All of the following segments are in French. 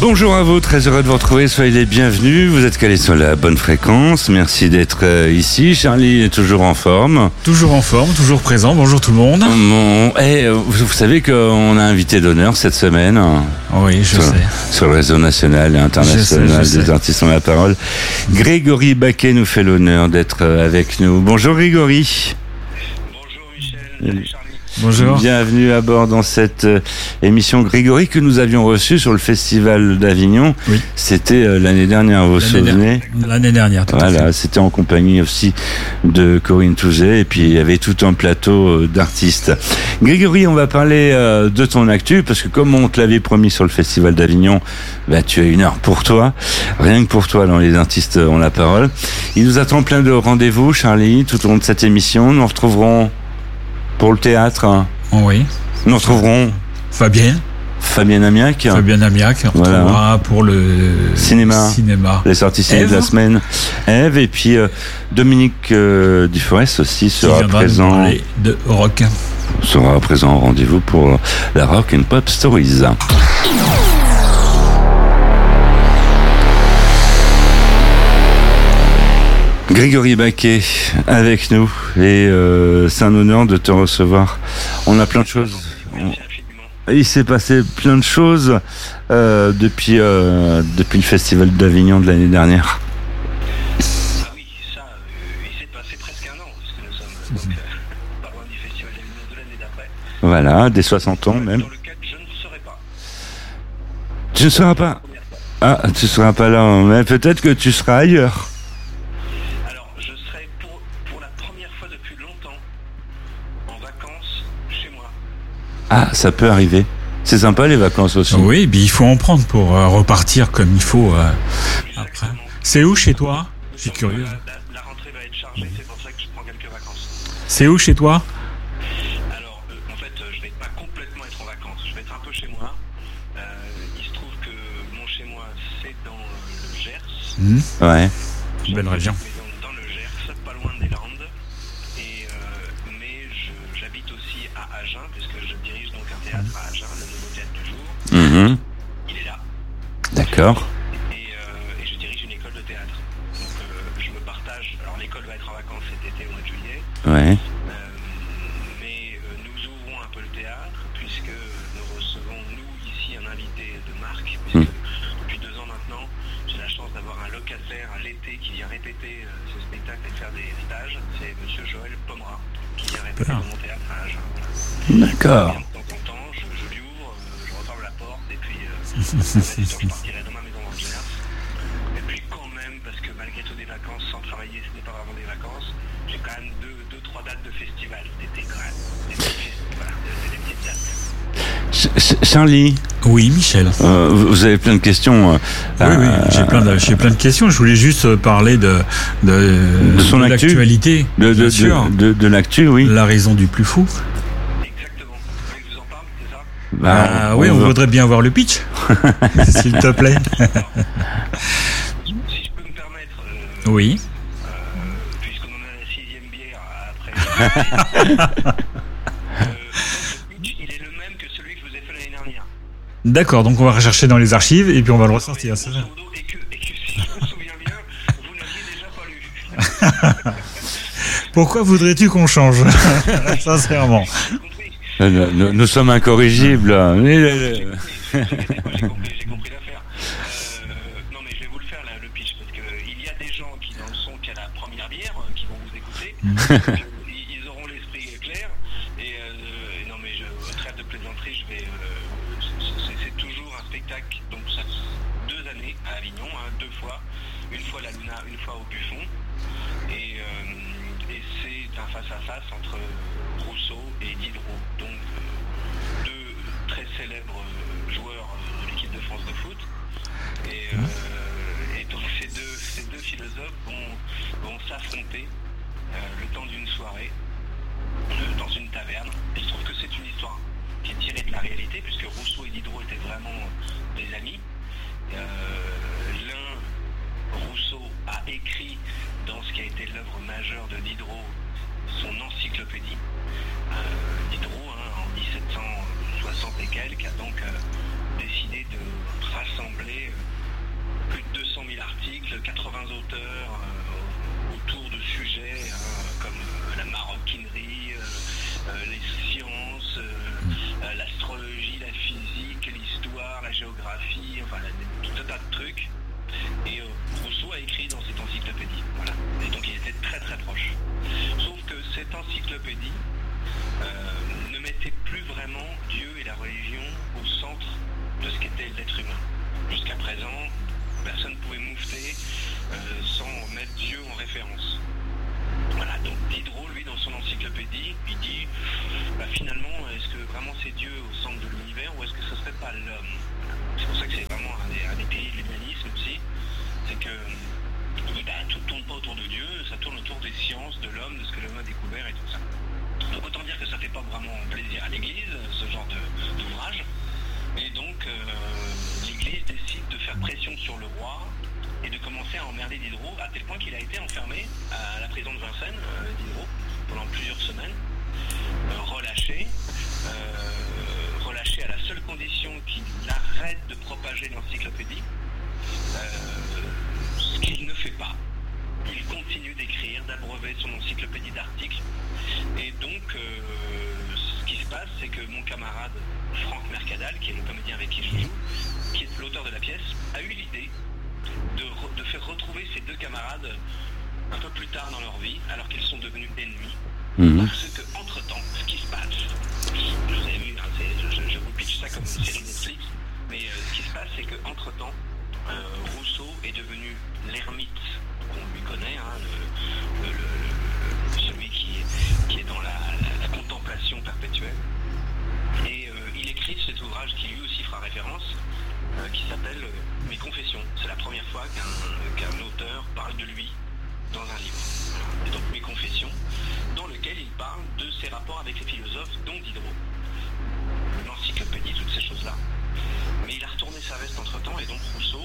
Bonjour à vous, très heureux de vous retrouver, soyez les bienvenus, vous êtes calés sur la bonne fréquence, merci d'être ici, Charlie est toujours en forme. Toujours en forme, toujours présent, bonjour tout le monde. Vous savez qu'on a un invité d'honneur cette semaine. Oui, je sais. Sur le réseau national et international des artistes ont la parole. Grégory Baquet nous fait l'honneur d'être avec nous. Bonjour Grégory. Bonjour Michel, salut Charlie. Bonjour. Bienvenue à bord dans cette émission Grégory que nous avions reçue sur le Festival d'Avignon. Oui. C'était l'année dernière, vous vous souvenez ? L'année dernière, tout à fait. Voilà, c'était en compagnie aussi de Corinne Touzet et puis il y avait tout un plateau d'artistes. Grégory, on va parler de ton actu parce que comme on te l'avait promis sur le Festival d'Avignon, tu as 1 heure pour toi, rien que pour toi dans Les artistes ont la parole. Il nous attend plein de rendez-vous, Charlie, tout au long de cette émission. Nous retrouverons pour le théâtre. Oui. Nous retrouverons Fabienne Amiac. On retrouvera pour le cinéma. Les sorties ciné de la semaine. Ève et puis Dominique Duforest aussi sera présent. De rock. Sera présent au rendez-vous pour la Rock and Pop Stories. Grégory Baquet avec nous et c'est un honneur de te recevoir. On a plein de choses. Il s'est passé plein de choses depuis le Festival d'Avignon de l'année dernière. Ah oui, ça, il s'est passé presque 1 an, parce que nous sommes pas loin du Festival d'Avignon de l'année d'après. Voilà, des 60 ans même. Dans lequel je ne serai pas. Tu ne seras pas. Ah, tu ne seras pas là, mais peut-être que tu seras ailleurs. Ah, ça peut arriver. C'est sympa les vacances aussi. Oui, puis il faut en prendre pour repartir comme il faut après. C'est où chez toi ? Je suis curieux. La rentrée va être chargée, c'est pour ça que je prends quelques vacances. C'est où chez toi ? Alors, en fait, je vais pas complètement être en vacances. Je vais être un peu chez moi. Il se trouve que mon chez moi, c'est dans le Gers. Ouais. Belle région. Dans le Gers, pas loin des Landes. Mais j'habite aussi à Agen, puisque je dirige donc un théâtre à Agen, le nouveau théâtre du jour. Il est là. D'accord. Et je dirige une école de théâtre. Donc je me partage. Alors l'école va être en vacances cet été au mois de juillet. Ouais. Mais nous ouvrons un peu le théâtre, puisque nous recevons, nous, ici, un invité de marque, puisque depuis 2 ans maintenant, j'ai la chance d'avoir un locataire à l'été qui vient répéter ce spectacle et faire des stages. C'est monsieur Joël Pomera, qui vient répéter dans mon théâtre à Agen. D'accord. De temps en temps, je lui ouvre, je referme la porte, et puis je repartirai dans ma maison dans le Gers. Et puis quand même, parce que malgré tout des vacances, sans travailler, ce n'est pas vraiment des vacances, j'ai quand même 2-3 dates de festival d'été quand même. Des petites dates. Charlie. Oui, Michel. Vous avez plein de questions. Oui, j'ai plein de questions. Je voulais juste parler de son l'actualité. De l'actu, oui. La raison du plus fou. Exactement. Vous voulez que je vous en parle, c'est ça ? Oui, on voudrait bien voir le pitch, s'il te plaît. Si je peux me permettre, oui. puisqu'on en a la 6e bière après. Il est le même que celui que je vous ai fait l'année dernière. D'accord, donc on va rechercher dans les archives et puis on va le ressortir, c'est ça ? Et que si je me souviens bien, vous n'aviez déjà pas lu. Pourquoi voudrais-tu qu'on change ? Sincèrement. Nous sommes incorrigibles. J'ai compris l'affaire. Non mais je vais vous le faire là, le pitch, parce qu'il y a des gens qui dans le son qu'à la première bière, qui vont vous écouter. Ils auront l'esprit clair. Et non mais trêve de plaisanterie, c'est toujours un spectacle. Donc ça 2 années à Avignon, 2 fois. Une fois à la Luna, une fois au Buffon. Et c'est un face-à-face entre Rousseau et Diderot. Donc 2 très célèbres joueurs de l'équipe de France de foot. Et donc ces deux philosophes vont s'affronter le temps d'une soirée dans une taverne. Il se trouve que c'est une histoire qui est tirée de la réalité, puisque Rousseau et Diderot étaient vraiment des amis. Rousseau a écrit dans ce qui a été l'œuvre majeure de Diderot son encyclopédie. Diderot, en 1760 et quelques, a donc décidé de rassembler c'est pour ça que c'est vraiment un des piliers de l'humanisme aussi, c'est que tout ne tourne pas autour de Dieu, ça tourne autour des sciences, de l'homme, de ce que l'homme a découvert et tout ça. Donc autant dire que ça fait pas vraiment plaisir à l'Église, ce genre d'ouvrage. Et donc l'Église décide de faire pression sur le roi et de commencer à emmerder Diderot, à tel point qu'il a été enfermé à la prison de Vincennes, Diderot, pendant plusieurs semaines, relâché à la seule condition qu'il arrête de propager l'encyclopédie, ce qu'il ne fait pas. Il continue d'écrire, d'abreuver son encyclopédie d'articles. Et donc, ce qui se passe, c'est que mon camarade Franck Mercadal, qui est le comédien avec qui je joue, qui est l'auteur de la pièce, a eu l'idée de faire retrouver ces deux camarades un peu plus tard dans leur vie, alors qu'ils sont devenus ennemis. Parce que, entre-temps, ce qui se passe, je vous ai vu, je vous pitch ça comme une série Netflix, mais ce qui se passe, c'est qu'entre-temps, Rousseau est devenu l'ermite qu'on lui connaît, celui qui est dans la contemplation perpétuelle. Et il écrit cet ouvrage qui lui aussi fera référence, qui s'appelle Mes Confessions. C'est la première fois qu'un auteur parle de lui dans un livre. Et donc Mes Confessions, dans lequel il parle de ses rapports avec les philosophes, dont Diderot. L'encyclopédie, toutes ces choses-là. Mais il a retourné sa veste entre-temps, et donc Rousseau,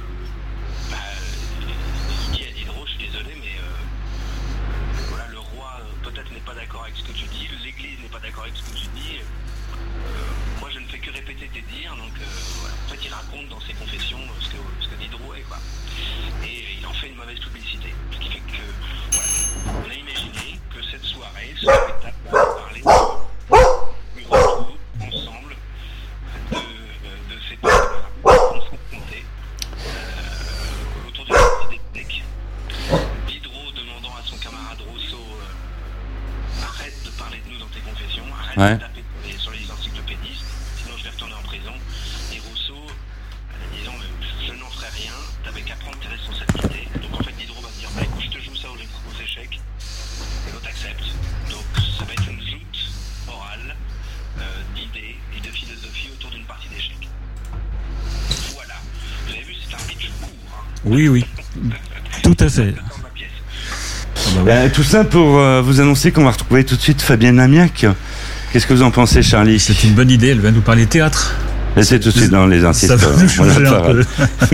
il dit à Diderot, je suis désolé, mais voilà, le roi peut-être n'est pas d'accord avec ce que tu dis, l'Église n'est pas d'accord avec ce que tu dis. Moi, je ne fais que répéter tes dires, donc voilà. En fait, il raconte dans ses confessions ce que Diderot est, quoi. Et il en fait une mauvaise publicité. Ce qui fait que, voilà, on a imaginé que cette soirée, ce spectacle, on va parler du retour ensemble de ces peuples-là, qu'on se confrontait autour de la cité technique. Diderot demandant à son camarade Rousseau, arrête de parler de nous dans tes confessions, arrête de taper sur les encyclopédistes, sinon je vais retourner en prison. Et Rousseau, disant, je n'en ferai rien, t'avais qu'à prendre tes responsabilités. Donc en fait Diderot va dire, écoute, je te joue ça aux échecs, et l'autre accepte. Donc ça va être une joute orale d'idées et de philosophie autour d'une partie d'échecs. Voilà. Vous avez vu, c'est un pitch court. Oui. Tout à fait. Tout ça pour vous annoncer qu'on va retrouver tout de suite Fabienne Amiac. Qu'est-ce que vous en pensez, Charlie ? C'est une bonne idée, elle va nous parler théâtre. Et c'est tout de suite dans les artistes. Ça va nous changer un peu.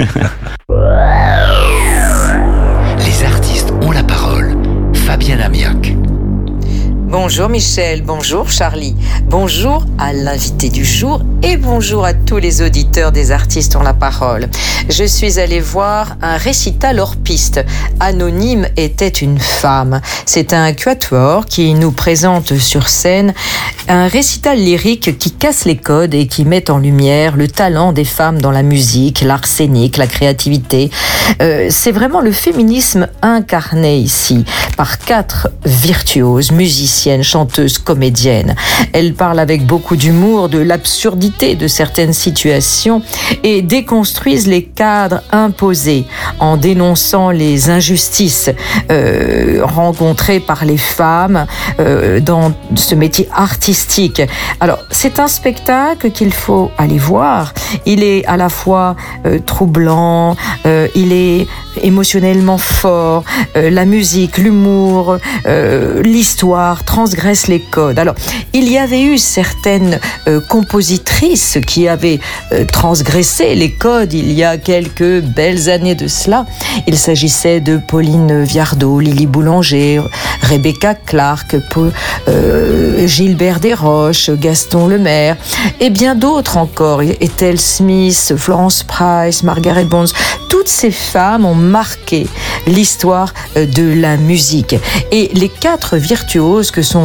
Les artistes ont la parole. Fabienne Amiac. Bonjour Michel, bonjour Charlie, bonjour à l'invité du jour et bonjour à tous les auditeurs des artistes ont la parole. Je suis allée voir un récital hors piste. Anonyme était une femme. C'est un quatuor qui nous présente sur scène un récital lyrique qui casse les codes et qui met en lumière le talent des femmes dans la musique, l'art scénique, la créativité. C'est vraiment le féminisme incarné ici par 4 virtuoses musiciennes, chanteuses, comédiennes. Elles parlent avec beaucoup d'humour de l'absurdité de certaines situations et déconstruisent les cadres imposés en dénonçant les injustices rencontrées par les femmes dans ce métier artistique. Alors, c'est un spectacle qu'il faut aller voir. Il est à la fois troublant, il est émotionnellement fort, la musique, l'humour, l'histoire transgresse les codes. Alors, il y avait eu certaines compositrices qui avaient transgressé les codes il y a quelques belles années de cela. Il s'agissait de Pauline Viardot, Lily Boulanger, Rebecca Clark, Gilbert Desroches, Gaston Lemaire et bien d'autres encore. Ethel Smith, Florence Price, Margaret Bonds. Toutes ces femmes ont marqué l'histoire de la musique. Et les 4 virtuoses que sont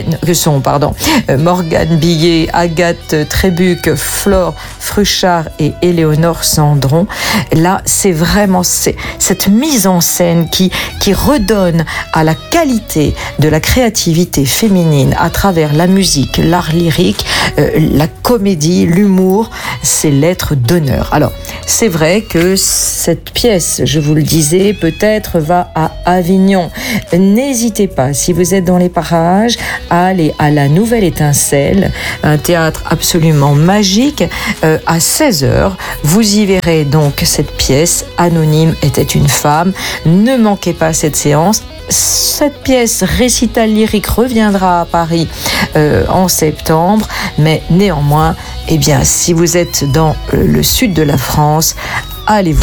Morgane Billet, Agathe Trébuc, Flore Fruchard et Éléonore Sandron, là, c'est vraiment cette mise en scène qui redonne à la qualité de la créativité féminine à travers la musique, l'art lyrique, la comédie, l'humour, ses lettres d'honneur. Alors, c'est vrai que cette pièce, je je vous le disais, peut-être va à Avignon. N'hésitez pas, si vous êtes dans les parages, à aller à la Nouvelle Étincelle, un théâtre absolument magique. À 16h, vous y verrez donc cette pièce, Anonyme était une femme. Ne manquez pas cette séance. Cette pièce récital lyrique reviendra à Paris en septembre, mais néanmoins, eh bien, si vous êtes dans le sud de la France, allez-vous